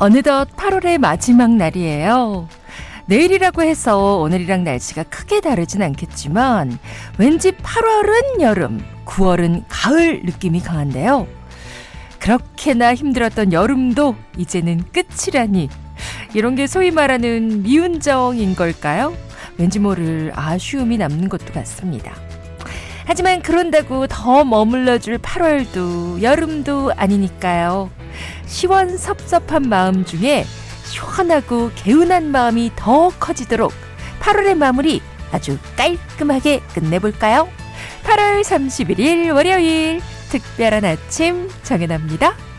어느덧 8월의 마지막 날이에요. 내일이라고 해서 오늘이랑 날씨가 크게 다르진 않겠지만 왠지 8월은 여름, 9월은 가을 느낌이 강한데요. 그렇게나 힘들었던 여름도 이제는 끝이라니, 이런 게 소위 말하는 미운정인 걸까요? 왠지 모를 아쉬움이 남는 것도 같습니다. 하지만 그런다고 더 머물러줄 8월도 여름도 아니니까요. 시원섭섭한 마음 중에 시원하고 개운한 마음이 더 커지도록 8월의 마무리 아주 깔끔하게 끝내볼까요? 8월 31일 월요일 특별한 아침 정연아입니다.